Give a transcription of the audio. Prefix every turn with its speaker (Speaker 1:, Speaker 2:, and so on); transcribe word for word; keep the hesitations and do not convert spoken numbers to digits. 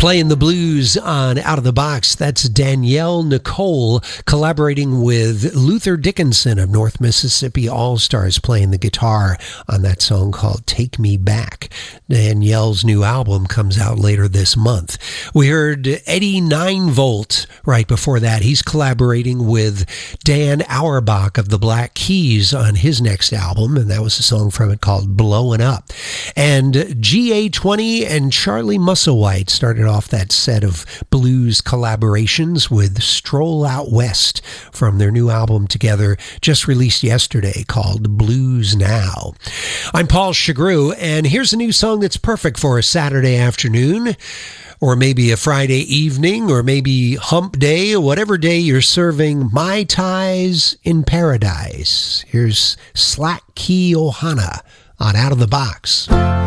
Speaker 1: Playing the blues on Out of the Box, that's Danielle Nicole collaborating with Luther Dickinson of North Mississippi All-Stars, playing the guitar on that song called Take Me Back. Danielle's new album comes out later this month. We heard Eddie nine volt right before that. He's collaborating with Dan Auerbach of the Black Keys on his next album, and that was a song from it called Blowin' Up. And G A twenty and Charlie Musselwhite started off that set of blues collaborations with Stroll Out West from their new album together, just released yesterday, called Blues Now. I'm Paul Chagru, and here's a new song that's perfect for a Saturday afternoon, or maybe a Friday evening, or maybe hump day, or whatever day you're serving Mai Tais in Paradise. Here's Slack Key Ohana on Out of the Box.